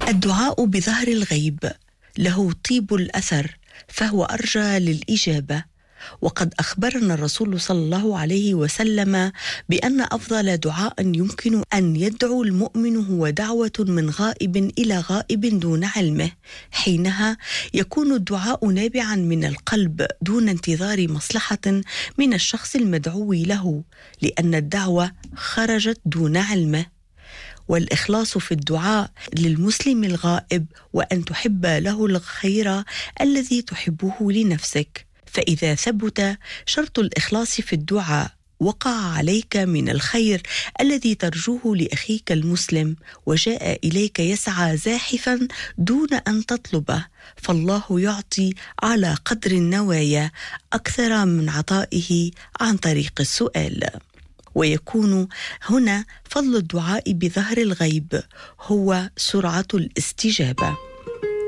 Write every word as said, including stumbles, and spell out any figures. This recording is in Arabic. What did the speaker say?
الدعاء بظهر الغيب له طيب الأثر، فهو أرجى للإجابة. وقد أخبرنا الرسول صلى الله عليه وسلم بأن أفضل دعاء يمكن أن يدعو المؤمن هو دعوة من غائب إلى غائب دون علمه. حينها يكون الدعاء نابعا من القلب دون انتظار مصلحة من الشخص المدعو له، لأن الدعوة خرجت دون علمه. والإخلاص في الدعاء للمسلم الغائب وأن تحب له الخير الذي تحبه لنفسك. فإذا ثبت شرط الإخلاص في الدعاء وقع عليك من الخير الذي ترجوه لأخيك المسلم وجاء إليك يسعى زاحفا دون أن تطلبه، فالله يعطي على قدر النوايا أكثر من عطائه عن طريق السؤال. ويكون هنا فضل الدعاء بظهر الغيب هو سرعة الاستجابة.